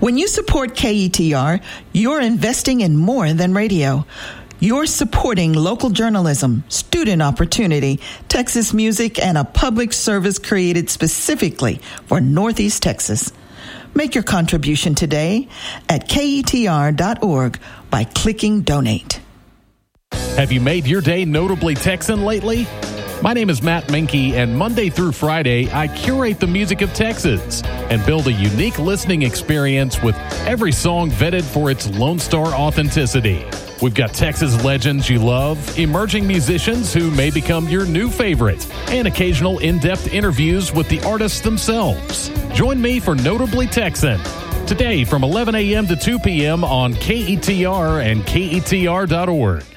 When you support KETR, you're investing in more than radio. You're supporting local journalism, student opportunity, Texas music, and a public service created specifically for Northeast Texas. Make your contribution today at KETR.org by clicking Donate. Have you made your day notably Texan lately? My name is Matt Menke, and Monday through Friday, I curate the music of Texas and build a unique listening experience with every song vetted for its Lone Star authenticity. We've got Texas legends you love, emerging musicians who may become your new favorite, and occasional in-depth interviews with the artists themselves. Join me for Notably Texan, today from 11 a.m. to 2 p.m. on KETR and KETR.org.